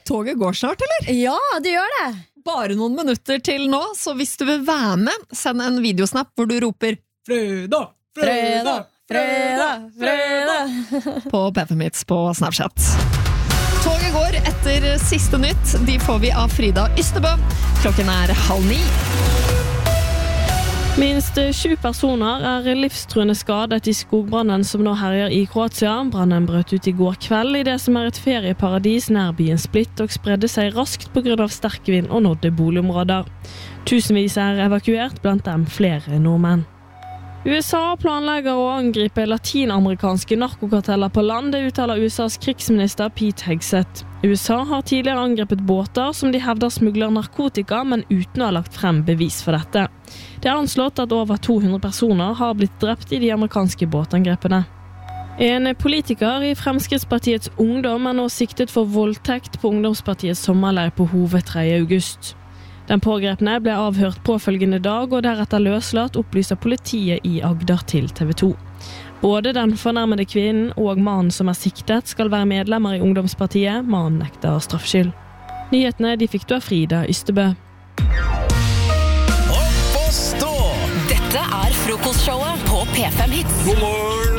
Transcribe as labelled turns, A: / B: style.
A: Toget går snart, eller?
B: Ja, det gjør det.
A: Bare noen minutter til nå, så hvis du vil være med, send en videosnap hvor du roper
C: Fredag,
B: Fredag, fredag, fredag.
A: på PFMits på Snapchat. Toget går etter siste nytt. De får vi av Frida Ystebø. Klokken 8:30.
D: Minst 7 personer livstruende skadet i skogbrannen som nå herjer i Kroatia. Brannen brøt ut i går kveld i det som et ferieparadis nær byen Split og spredde seg raskt på grunn av sterk vind og nådde boligområder. Tusenvis evakuert, blant dem flere nordmenn. USA planlegger å angripe latinamerikanske narkokarteller på land, det uttaler USAs krigsminister Pete Hegseth. USA har tidligere angrepet båter som de hevder smugler narkotika, men uten å ha lagt frem bevis for dette. Det er anslått at over 200 personer har blitt drept i de amerikanske båtangrepene. En politiker i Fremskrittspartiets Ungdom er nå siktet for voldtekt på Ungdomspartiets sommerleir på Hove 3. august. Den pågrepne ble avhørt påfølgende dag og deretter løslatt, opplyser politiet i Agder til TV 2. Både den fornærmede kvinnen og mannen som er siktet skal være medlemmer i Ungdomspartiet. Mannen nekter straffskyld. Nyhetene de fikk du av Frida Ystebø.
E: Opp og stå!
F: Dette er frokostshowet på P5 Hits.
E: God morgen!